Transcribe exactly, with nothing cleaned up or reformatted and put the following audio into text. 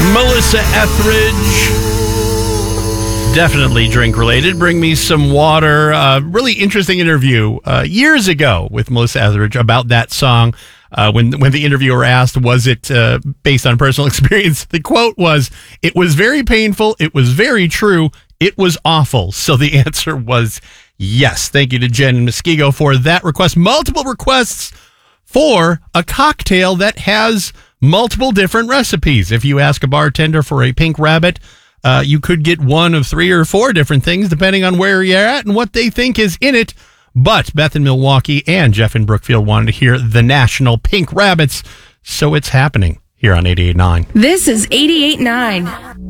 Melissa Etheridge. Definitely drink related. Bring me some water. Uh, really interesting interview uh, years ago with Melissa Etheridge about that song. Uh, when when the interviewer asked, was it uh, based on personal experience? The quote was, "It was very painful. It was very true. It was awful." So the answer was yes. Thank you to Jen and Muskego for that request. Multiple requests for a cocktail that has multiple different recipes. If you ask a bartender for a pink rabbit, uh, you could get one of three or four different things depending on where you're at and what they think is in it. But Beth in Milwaukee and Jeff in Brookfield wanted to hear the National Pink Rabbits, so it's happening here on eighty-eight point nine. This is eighty-eight point nine.